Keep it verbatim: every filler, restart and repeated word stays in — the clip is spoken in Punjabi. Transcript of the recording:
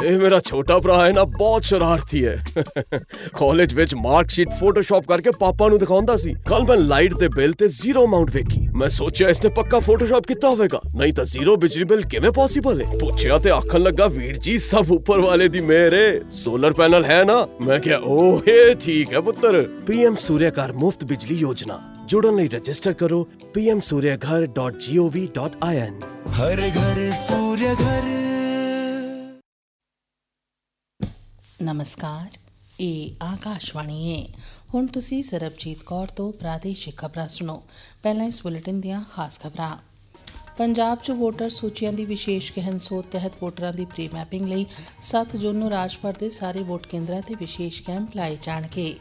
ਇਹ ਮੇਰਾ ਛੋਟਾ ਭਰਾ ਹੈ ਨਾ, ਬਹੁਤ ਸ਼ਰਾਰਤੀ ਹੈ। ਕਾਲਜ ਵਿੱਚ ਮਾਰਕਸ਼ੀਟ ਫੋਟੋਸ਼ਾਪ ਕਰਕੇ ਪਾਪਾ ਨੂੰ ਦਿਖਾਉਂਦਾ ਸੀ। ਕੱਲ ਮੈਂ ਲਾਈਟ ਦੇ ਬਿੱਲ ਤੇ ਜ਼ੀਰੋ ਅਮਾਉਂਟ ਵੇਖੀ। ਮੈਂ ਸੋਚਿਆ ਇਸਨੇ ਪੱਕਾ ਫੋਟੋਸ਼ਾਪ ਕੀਤਾ ਹੋਵੇਗਾ, ਨਹੀਂ ਤਾਂ ਜ਼ੀਰੋ ਬਿਜਲੀ ਬਿੱਲ ਕਿਵੇਂ ਪੋਸੀਬਲ ਹੈ। ਪੁੱਛਿਆ ਤੇ ਆਖਣ ਲੱਗਾ, ਵੀਰ ਜੀ ਸਭ ਉੱਪਰ ਵਾਲੇ ਦੀ ਮਿਹਰ ਹੈ, ਸੋਲਰ ਪੈਨਲ ਹੈ ਨਾ। ਮੈਂ ਕਿਹਾ ਓਹ ਇਹ ਠੀਕ ਹੈ ਪੁੱਤਰ। ਪੀਐਮ ਸੂਰਿਆ ਘਰ ਮੁਫਤ ਬਿਜਲੀ ਯੋਜਨਾ, ਜੁੜਨ ਲਈ ਰਜਿਸਟਰ ਕਰੋ ਪੀ ਐਮ ਸੂਰਿਆ ਘਰ ਡਾਟ ਜੀ ਓ ਵੀ ਡਾਟ ਆਈ ਐਨ। ਹਰ ਘਰ ਸੂਰਿਆ ਘਰ। ਨਮਸਕਾਰ, ਇਹ ਆਕਾਸ਼ਵਾਣੀ ਹੈ। ਹੁਣ ਤੁਸੀਂ ਸਰਬਜੀਤ ਕੌਰ ਤੋਂ ਪ੍ਰਾਦੇਸ਼ਿਕ ਖਬਰਾਂ ਸੁਣੋ। ਪਹਿਲਾਂ ਇਸ ਬੁਲੇਟਿਨ ਦੀਆਂ ਖਾਸ ਖਬਰਾਂ। ਪੰਜਾਬ 'ਚ ਵੋਟਰ ਸੂਚੀਆਂ ਦੀ ਵਿਸ਼ੇਸ਼ ਗਹਿਨ ਸੋਧ ਤਹਿਤ ਵੋਟਰਾਂ ਦੀ ਪ੍ਰੀ ਮੈਪਿੰਗ ਲਈ ਸੱਤ ਜੂਨ ਨੂੰ ਰਾਜ ਭਰ ਦੇ ਸਾਰੇ ਵੋਟ ਕੇਂਦਰਾਂ 'ਤੇ ਵਿਸ਼ੇਸ਼ ਕੈਂਪ ਲਾਏ ਜਾਣਗੇ।